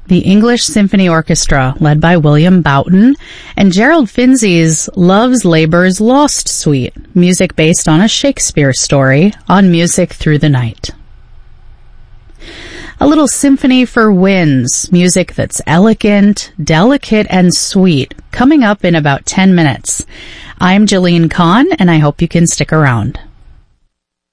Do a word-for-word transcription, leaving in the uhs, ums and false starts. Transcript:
the English Symphony Orchestra, led by William Boughton, and Gerald Finzi's Love's Labour's Lost Suite, music based on a Shakespeare story, on Music Through the Night. A little symphony for winds, music that's elegant, delicate, and sweet, coming up in about ten minutes. I'm Jillian Kahn, and I hope you can stick around.